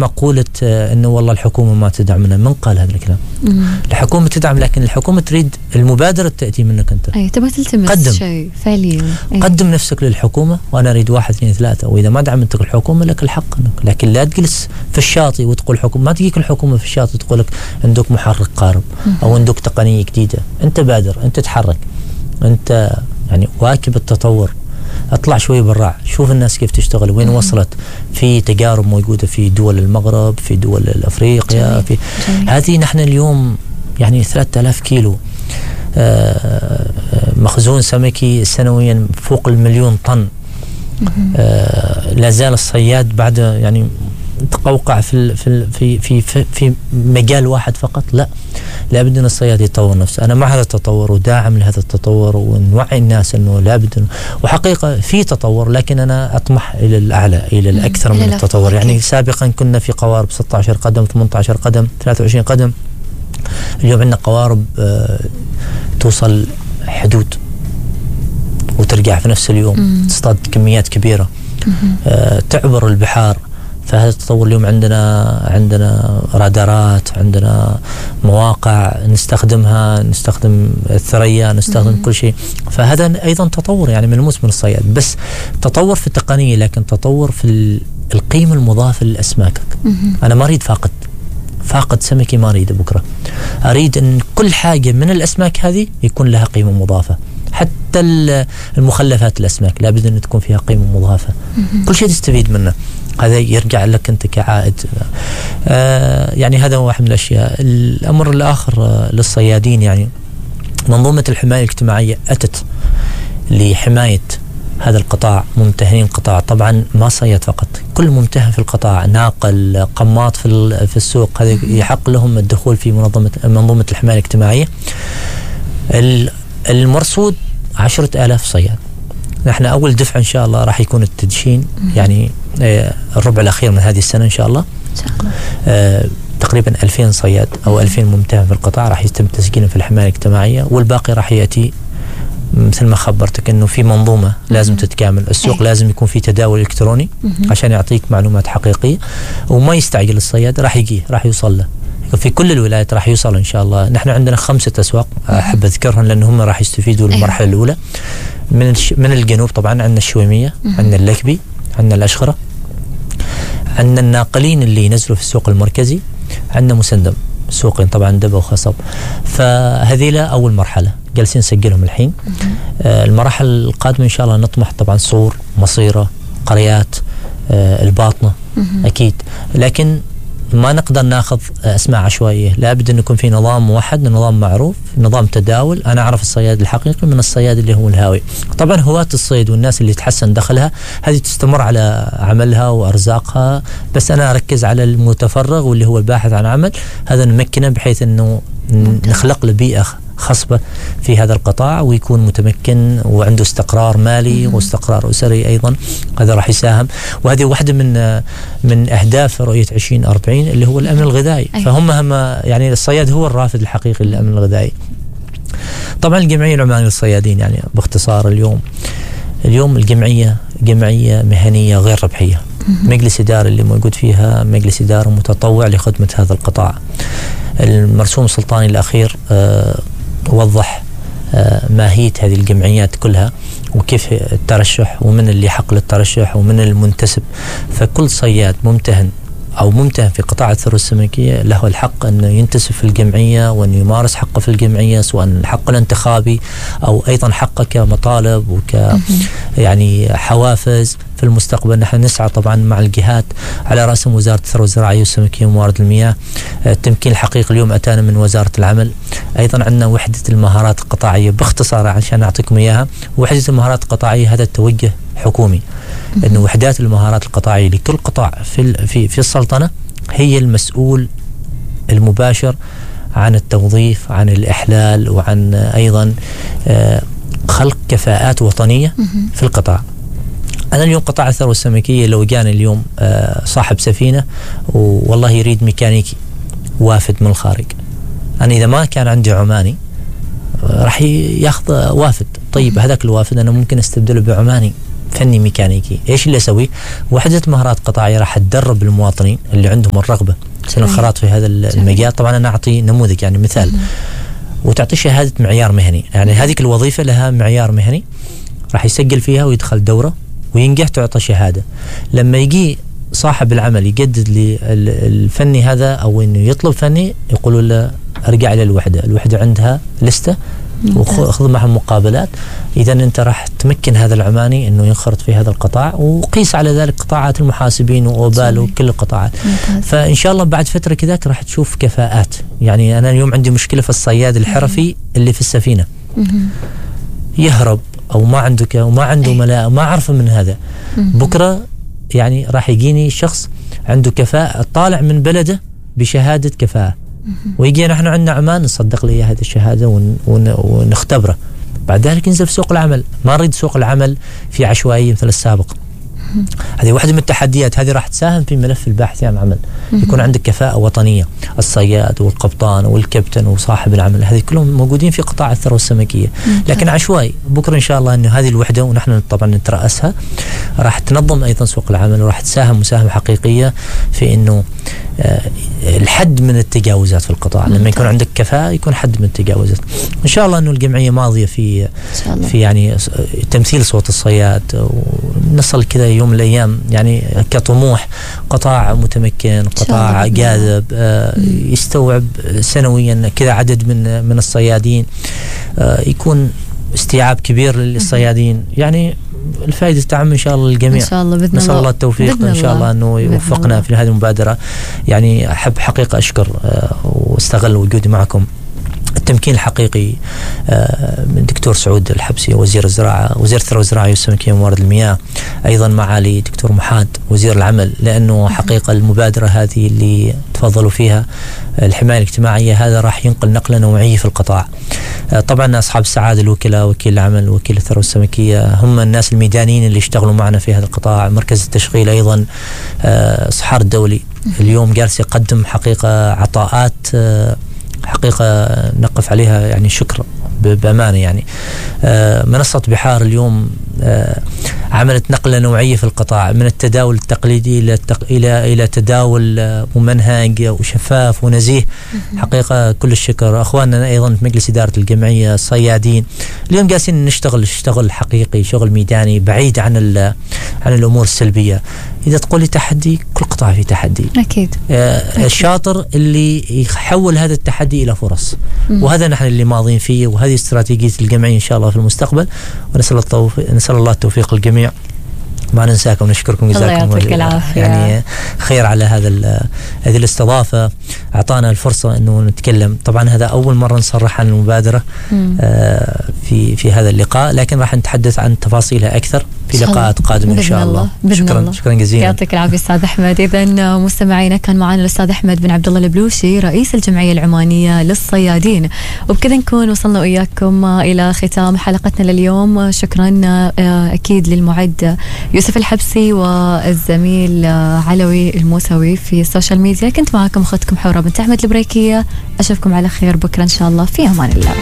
مقولة إنه والله الحكومة ما تدعمنا، من قال هذا الكلام؟ الحكومة تدعم، لكن الحكومة تريد المبادرة تأتي منك أنت. أي تبغى تلتمس شيء فعليا. قدم نفسك للحكومة، وأنا أريد 1 2 3، وإذا ما دعمتك الحكومة لك الحق أنك، لكن لا تجلس في الشاطئ وتقول حكومة. ما تجيك الحكومة في الشاطئ تقول لك عندك محرك قارب أو عندك تقنية جديدة. أنت بادر، أنت تحرك، أنت يعني واكب التطور. اطلع شوي برا، شوف الناس كيف تشتغل، وين وصلت. في تجارب موجودة في دول المغرب، في دول الأفريقيا، في هذه. نحن اليوم يعني 3000 كيلو مخزون سمكي سنويا، فوق 1,000,000 طن. لا زال الصياد بعد يعني تقوقع في مجال واحد فقط. لا، لابد ان الصياد يطور نفسه. انا مع هذا التطور وداعم لهذا التطور، ونوعي الناس انه لابد وحقيقه في تطور، لكن انا اطمح الى الاعلى، الى الاكثر من التطور. يعني سابقا كنا في قوارب 16 قدم، 18 قدم، 23 قدم. اليوم عندنا قوارب توصل حدود وترجع في نفس اليوم، تصطاد كميات كبيره، تعبر البحار. فهذا التطور. اليوم عندنا رادارات، عندنا مواقع نستخدمها، نستخدم الثريا، نستخدم كل شيء. فهذا أيضا تطور يعني ملموس من الصياد، بس تطور في التقنية، لكن تطور في القيمة المضافة للأسماك. أنا ما أريد فاقد سمكي، ما أريد بكرة. أريد أن كل حاجة من الأسماك هذه يكون لها قيمة مضافة. حتى المخلفات الأسماك لابد أن تكون فيها قيمة مضافة. كل شيء تستفيد منه، هذا يرجع لك أنت كعائد. يعني هذا واحد من الأشياء. الأمر الآخر للصيادين، يعني منظومة الحماية الاجتماعية أتت لحماية هذا القطاع، ممتهنين قطاع. طبعا ما صياد فقط، كل ممتهن في القطاع، ناقل، قماط في السوق، هذا يحق لهم الدخول في منظومة الحماية الاجتماعية. المرصود 10,000 صياد. نحن أول دفعة إن شاء الله راح يكون التدشين، يعني الربع الأخير من هذه السنة إن شاء الله. تقريبا 2000 صياد أو 2000 ممتهن في القطاع راح يتم تسجيلهم في الحماية الاجتماعية، والباقي راح يأتي مثل ما خبرتك إنه في منظومة لازم تتكامل. السوق لازم يكون في تداول إلكتروني عشان يعطيك معلومات حقيقية، وما يستعجل الصياد، راح يوصل له في كل الولايات، راح يوصل إن شاء الله. نحن عندنا 5 أسواق أحب أذكرهم لأن هم راح يستفيدوا المرحلة الأولى. من الجنوب طبعا عندنا الشويمية، عندنا اللكبي، عندنا الأشخرة، عندنا الناقلين اللي ينزلوا في السوق المركزي، عندنا مسندم، سوقين طبعا دبا وخصب. فهذه لا أول مرحلة جالسين نسجلهم الحين. المراحل القادمة إن شاء الله نطمح طبعا صور، مصيرة، قريات، الباطنة أكيد، لكن ما نقدر ناخذ اسماء عشوائيه. لابد ان يكون في نظام موحد، نظام معروف، نظام تداول. انا اعرف الصياد الحقيقي من الصياد اللي هو الهاوي. طبعا هواة الصيد والناس اللي تحسن دخلها هذه تستمر على عملها وارزاقها، بس انا اركز على المتفرغ واللي هو الباحث عن عمل. هذا نمكنه بحيث انه نخلق له بيئه خصبة في هذا القطاع، ويكون متمكن وعنده استقرار مالي واستقرار أسري أيضا. هذا راح يساهم، وهذه واحدة من أهداف رؤية 2040 اللي هو الأمن الغذائي. فهم يعني الصياد هو الرافد الحقيقي للأمن الغذائي. طبعا الجمعية العمانية للصيادين، يعني باختصار اليوم الجمعية جمعية مهنية غير ربحية. مجلس إدارة اللي موجود فيها مجلس إدارة متطوع لخدمة هذا القطاع. المرسوم السلطاني الأخير وضح ماهية هذه الجمعيات كلها وكيف الترشح ومن اللي حق للترشح ومن المنتسب. فكل صياد ممتهن في قطاع الثروة السمكية له الحق أن ينتسب في الجمعية وأن يمارس حقه في الجمعية، سواء الحق الانتخابي أو أيضا حقه كمطالب يعني حوافز في المستقبل. نحن نسعى طبعا مع الجهات على رأسهم وزارة الثروة الزراعية والسمكية وموارد المياه. التمكين الحقيقي اليوم أتانا من وزارة العمل. أيضا عندنا وحدة المهارات القطاعية، باختصار عشان نعطيكم إياها. وحدة المهارات القطاعية هذا التوجه حكومي، أن وحدات المهارات القطاعية لكل قطاع في السلطنة هي المسؤول المباشر عن التوظيف، عن الإحلال، وعن أيضا خلق كفاءات وطنية في القطاع. أنا اليوم قطاع الثروة السمكية لو جاني اليوم صاحب سفينة والله يريد ميكانيكي وافد من الخارج، أنا إذا ما كان عندي عماني راح ياخذ وافد. طيب هذاك الوافد أنا ممكن استبدله بعماني فني ميكانيكي. ايش اللي اسويه؟ وحده مهارات قطاعيه راح تدرب المواطنين اللي عندهم الرغبه في الانخراط في هذا المجال. طبعا انا اعطي نموذج يعني مثال، وتعطي شهاده معيار مهني، يعني هذيك الوظيفه لها معيار مهني راح يسجل فيها ويدخل دوره وينجح، تعطى شهاده. لما يجي صاحب العمل يجدد للفني هذا او انه يطلب فني، يقولوا له ارجع الى الوحده عندها لسته وخذ معها مقابلات. إذا أنت راح تمكن هذا العماني أنه ينخرط في هذا القطاع، وقيس على ذلك قطاعات المحاسبين وأوبال وكل القطاعات. فإن شاء الله بعد فترة كذاك راح تشوف كفاءات. يعني أنا اليوم عندي مشكلة في الصياد الحرفي اللي في السفينة يهرب أو ما عنده ملاءة، ما أعرفه من هذا. بكرة يعني راح يجيني شخص عنده كفاءة طالع من بلده بشهادة كفاءة، ويجي نحن عندنا عمان نصدق لي هذه الشهادة ونختبره. بعد ذلك ينزل في سوق العمل. ما نريد سوق العمل في عشوائية مثل السابق. هذه واحدة من التحديات، هذه راح تساهم في ملف الباحث عن عمل. يكون عندك كفاءة وطنية، الصياد والقبطان والكابتن وصاحب العمل، هذه كلهم موجودين في قطاع الثروة السمكية. لكن عشوائي. بكرة إن شاء الله أنه هذه الوحدة ونحن طبعا نترأسها راح تنظم أيضا سوق العمل، وراح تساهم مساهمة حقيقية في أنه الحد من التجاوزات في القطاع. لما يكون عندك كفاءة يكون حد من التجاوزات. إن شاء الله أنه الجمعية ماضية في يعني تمثيل صوت الصياد، ونصل كذا يوم من الأيام يعني كطموح قطاع متمكن، قطاع جاذب، يستوعب سنويا كذا عدد من الصيادين، يكون استيعاب كبير للصيادين. يعني الفائدة تعم إن شاء الله للجميع. إن شاء الله بإذن نسأل الله التوفيق إن شاء الله أنه يوفقنا في هذه المبادرة. يعني أحب حقيقة أشكر واستغل وجودي معكم التمكين الحقيقي من دكتور سعود الحبسي وزير الزراعة، وزير الثروة الزراعية والسمكية وموارد المياه، أيضا معالي دكتور محاد وزير العمل، لأنه حقيقة المبادرة هذه اللي تفضلوا فيها الحماية الاجتماعية هذا راح ينقل نقلة نوعية في القطاع. طبعا أصحاب السعادة الوكلاء، وكيل العمل، وكيل الثروة السمكية، هم الناس الميدانيين اللي يشتغلوا معنا في هذا القطاع. مركز التشغيل أيضا، صحار الدولي اليوم جالس يقدم حقيقة عطاءات حقيقة نقف عليها يعني شكر بأمانة. يعني منصة بحار اليوم عملت نقلة نوعية في القطاع، من التداول التقليدي إلى تداول ممنهج وشفاف ونزيه. حقيقة كل الشكر. أخواننا أيضا في مجلس إدارة الجمعية، الصيادين، اليوم جالسين نشتغل حقيقي، شغل ميداني بعيد عن الأمور السلبية. إذا تقولي تحدي، كل قطاع فيه تحدي أكيد. الشاطر اللي يحول هذا التحدي إلى فرص، وهذا نحن اللي ماضين فيه، وهذه استراتيجية الجمعية إن شاء الله في المستقبل. ونسأل الله التوفيق للجميع. ما ننساكم، نشكركم، جزاكم الله يعني خير على هذه الاستضافة. أعطانا الفرصة أنه نتكلم. طبعا هذا أول مرة نصرح عن المبادرة في هذا اللقاء، لكن راح نتحدث عن تفاصيلها أكثر في لقاءات قادمة إن شاء الله. شكرا جزيلا. يعطيك العافية أستاذ أحمد. إذن مستمعينا كان معنا الأستاذ أحمد بن عبد الله البلوشي، رئيس الجمعية العمانية للصيادين. وبكذا نكون وصلنا وإياكم إلى ختام حلقتنا لليوم. شكرا أكيد للمعد يوسف الحبسي والزميل علوي الموسوي في السوشيال ميديا. كنت معكم أختكم حورة بنت أحمد البريكية. أشوفكم على خير بكرة إن شاء الله، في أمان الله.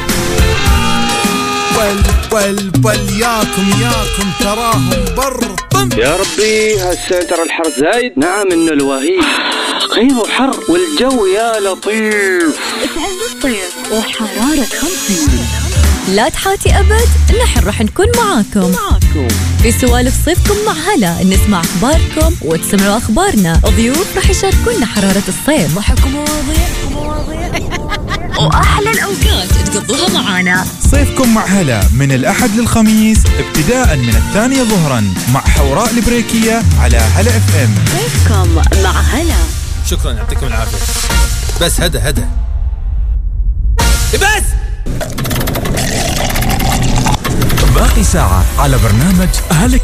ياكم تراهم برطم. يا ربي هالسنة ترى الحر زايد. نعم إنه الوهيد غير حر، والجو يا لطيف. اسعد الصيف وحرارة 50. لا تحاتي أبد، نحن راح نكون معاكم في سوالف صيفكم مع هلا. نسمع أخباركم وتسمعوا أخبارنا. ضيوف راح يشاركونا حرارة الصيف، ضحك ومواضيع وأحلى الأوقات تقضوها معانا. صيفكم مع هلا من الأحد للخميس ابتداء من 2 ظهرا مع حوراء البريكية على هلا FM. صيفكم مع هلا. شكرا، يعطيكم العافية. بس هدى بس باقي ساعة على برنامج هلا.